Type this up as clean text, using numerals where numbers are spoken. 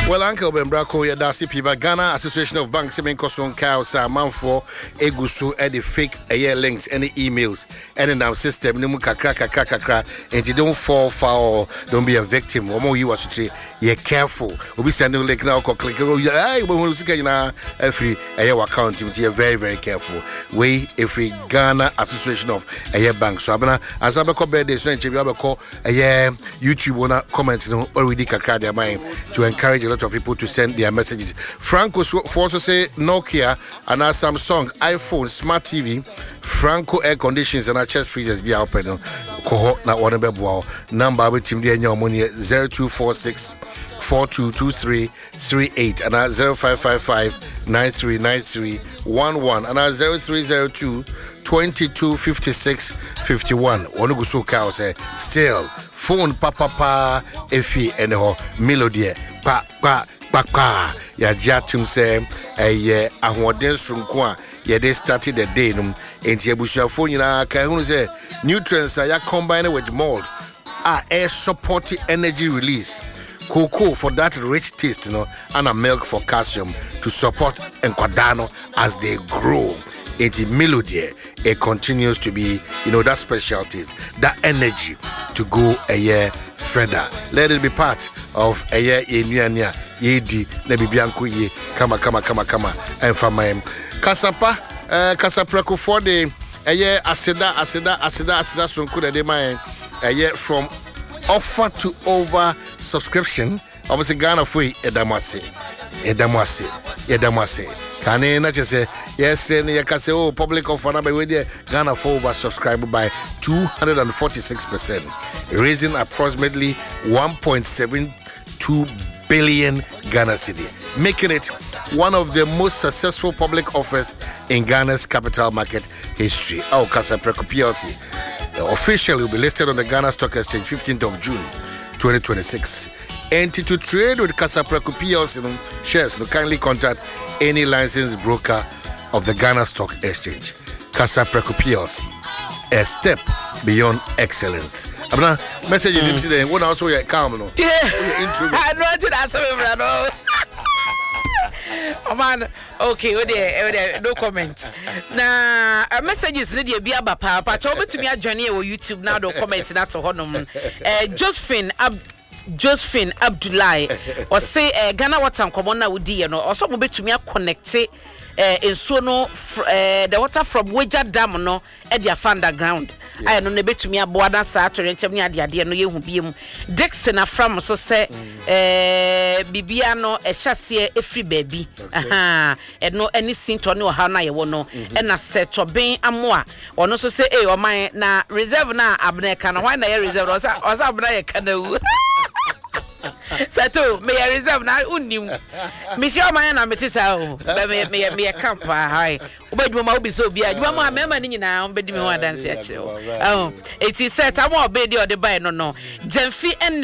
Well, Uncle Ben Bracco, Yadasi Piva, Ghana Association of Banks, Semen Koson Kao, Samanfo, Egusu, any fake links, any emails, any now system, Nimuka crack, and you don't fall foul, don't be a victim. Or more you are to say, you're careful. We'll be sending link now, click, oh, yeah, we'll see now every account, you're very, very careful. We, if we Ghana Association of Banks, so I'm as I'm a call birthday, so I'm a call YouTube, wanna comment, already kakra their mind to encourage a lot of people to send their messages. Franco for also say Nokia and our Samsung, iPhone, Smart TV, Franco air conditions and our chest freezers be open. Cohort na one bebo number with team there money 0246 422338 and 0555 939311 and 0302 225651. One go so cow say still phone papa efi and ho melody pa ya jatum say ahoden sonko a ye dey started the day num enti abusuafo nyina ka hu say nutrients are combined with malt air support energy release, cocoa for that rich taste, and a milk for calcium to support enkwadano as they grow. Enti melody it continues to be that special taste, that energy to go a year further. Let it be part of a year in yedi na bibianko ye kama and from my kasapa kasapreko for the a year asida sonko de my a year from offer to over subscription obviously Ghana free edamase can I just say yes and you can say public offer number with Ghana for over subscribed by 246%, raising approximately 1.72 billion Ghana cedi, making it one of the most successful public offers in Ghana's capital market history. Our Kasapreko PLC officially will be listed on the Ghana Stock Exchange 15th of June 2026. And to trade with Kasapreko PLC shares, kindly contact any licensed broker of the Ghana Stock Exchange. Kasapreko PLC, a step beyond excellence. Abna messages today. What also you calm no? Yeah. I know to that no. Oh man, okay, no comment. Na messages need to be about papa. Chobe to me a journey on YouTube now. Don't comment that to honum. Josephine Abdullahi or say Ghana water common na wudi also mo betumi connect enso no the water from Wager Dam no e dia underground I no betumi aboa na sa atorenchem ne ade no yehu biem Dixon afram so say bibia no ehase efri baabi no any sinto ne oha na ye wo no e na se toben amoa ono so say o man na reserve na abneka na why na ye reserve osa abna ye kanawu Sato me reserve na unim me sure man na metisa o me camp hi obedwuma ma obi so bia dwuma ma mema ni nyina obedi me ho adanse a kire o it is set am obedi o de buy no Jemfi